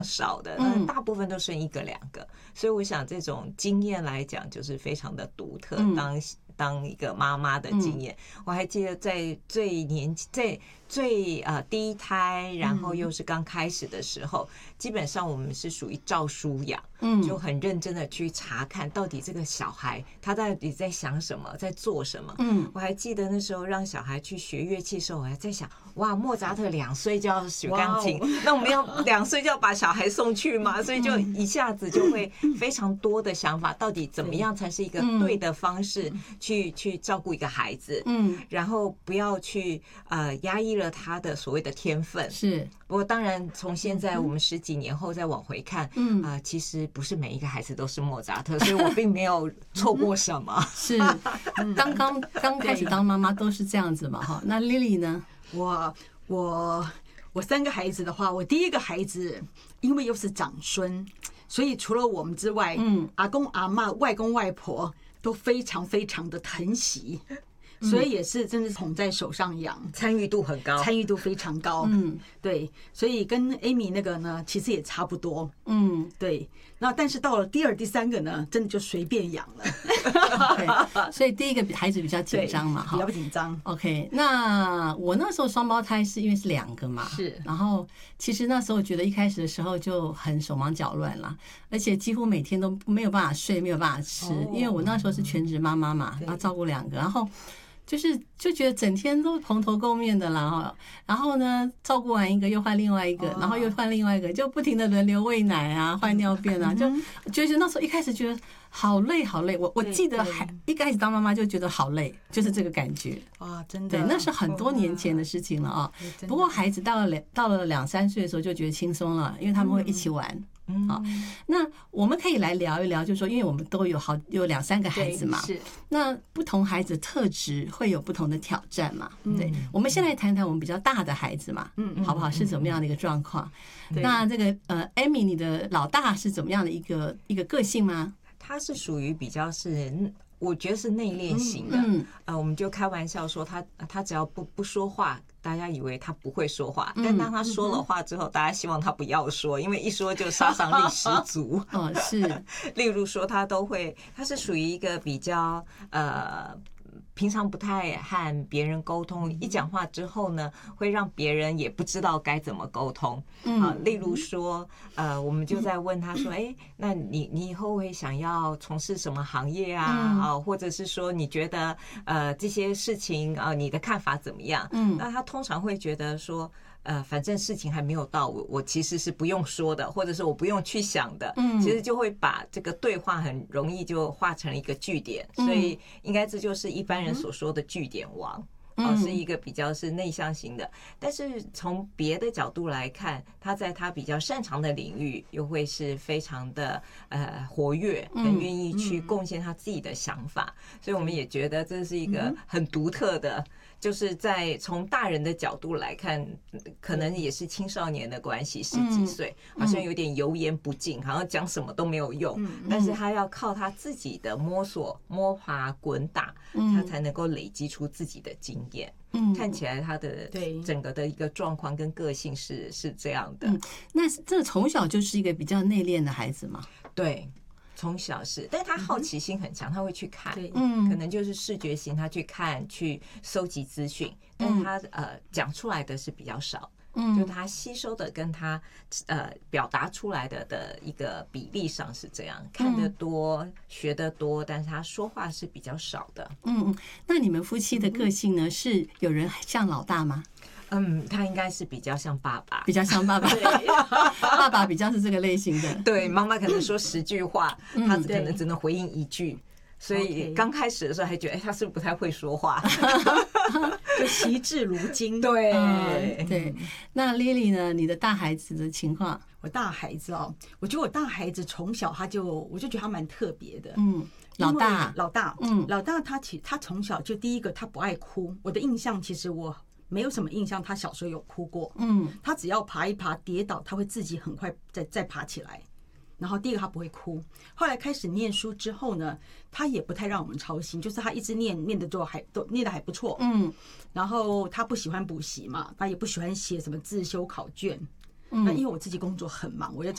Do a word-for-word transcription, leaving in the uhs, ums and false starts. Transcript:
少的，嗯，大部分都生一个两个，所以我想这种经验来讲，就是非常的独特。当当一个妈妈的经验，我还记得在最年在最呃第一胎，然后又是刚开始的时候，基本上我们是属于照书养，嗯，就很认真的去查看到底这个小孩他到底在想什么，在做什么。嗯，我还记得那时候让小孩去学乐器的时候，我还在想，哇，莫扎特两岁就要学钢琴，那我们要两岁就要把小孩送去嘛，所以就一下子就会非常多的想法，到底怎么样才是一个对的方式去去照顾一个孩子，嗯，然后不要去呃压抑了他的所谓的天分。 是， 不过当然从现在我们十几年后再往回看，嗯啊、呃，其实不是每一个孩子都是莫扎特，所以我并没有错过什么。 是，刚刚刚开始当妈妈都是这样子嘛，哈。那 Lily 呢？ 我我我三个孩子的话，我第一个孩子因为又是长孙，所以除了我们之外，嗯，阿公阿嬷、外公外婆都非常非常的疼惜，所以也是真的是捧在手上养， 参与度很高， 参与度非常高。嗯，对，所以跟 Amy 那个呢，其实也差不多。嗯，对。那但是到了第二、第三个呢，真的就随便养了。 okay, 所以第一个孩子比较紧张嘛， 比较紧张。 OK， 那我那时候双胞胎是因为是两个嘛， 是。 然后其实那时候觉得一开始的时候就很手忙脚乱啦，而且几乎每天都没有办法睡，没有办法吃，哦、因为我那时候是全职妈妈嘛，然后照顾两个，然后。就是就觉得整天都蓬头垢面的啦，然后呢，照顾完一个又换另外一个，然后又换另外一个，就不停的轮流喂奶啊，换尿便啊，就觉得那时候一开始觉得好累好累。我我记得还一开始当妈妈就觉得好累，就是这个感觉。 哇，真的， 对，那是很多年前的事情了啊。不过孩子到了两到了两三岁的时候就觉得轻松了，因为他们会一起玩。好，那我们可以来聊一聊，就是说，因为我们都有好有两三个孩子嘛， 是。 那不同孩子特质会有不同的挑战嘛？对，我们先来谈谈我们比较大的孩子嘛，嗯，好不好？是怎么样的一个状况？那这个呃 ，Amy， 你的老大是怎么样的一个一个个性吗？ 他是属于比较是。我觉得是内敛型的，嗯，呃，我们就开玩笑说他他只要不不说话，大家以为他不会说话，但当他说了话之后，大家希望他不要说，因为一说就杀伤力十足。 哦，是， 例如说他都会，他是属于一个比较呃。平常不太和别人沟通，一讲话之后呢，会让别人也不知道该怎么沟通。啊，例如说，呃，我们就在问他说，哎，那你你以后会想要从事什么行业啊？啊，或者是说你觉得呃这些事情啊，你的看法怎么样？嗯，那他通常会觉得说。呃，反正事情还没有到我，我其实是不用说的，或者是我不用去想的，嗯，其实就会把这个对话很容易就化成一个句点，所以应该这就是一般人所说的句点王。哦，是一个比较是内向型的，但是从别的角度来看，他在他比较擅长的领域，又会是非常的呃活跃，很愿意去贡献他自己的想法，所以我们也觉得这是一个很独特的。就是在从大人的角度来看，可能也是青少年的关系，十几岁好像有点油盐不进，好像讲什么都没有用，但是他要靠他自己的摸索、摸爬滚打，他才能够累积出自己的经验。嗯，看起来他的整个的一个状况跟个性是是这样的。 嗯，那这从小就是一个比较内敛的孩子吗？ 对。从小是，但他好奇心很强，他会去看，嗯，可能就是视觉型，他去看去收集资讯，但是他呃讲出来的是比较少，嗯，就他吸收的跟他呃表达出来的的一个比例上是这样，看得多学得多，但是他说话是比较少的。 嗯嗯，那你们夫妻的个性呢？是有人像老大吗？ 嗯，他应该是比较像爸爸， 比较像爸爸，爸爸比较是这个类型的。 对，妈妈可能说十句话，嗯、他可能只能回应一句，所以刚开始的时候还觉得，哎，他是不是不太会说话？ 就惜字如金。 对、 嗯、对。那 Lily 呢？你的大孩子的情况？ 我大孩子哦，我觉得我大孩子从小他就，我就觉得他蛮特别的。 嗯，老大， 老大，嗯，老大他其他从小就第一个他不爱哭，我的印象其实我。没有什么印象，他小时候有哭过。嗯，他只要爬一爬跌倒，他会自己很快再再爬起来。然后第一个他不会哭，后来开始念书之后呢，他也不太让我们操心，就是他一直念念的都还都念的还不错。嗯，然后他不喜欢补习嘛，他也不喜欢写什么自修考卷。那因为我自己工作很忙，我就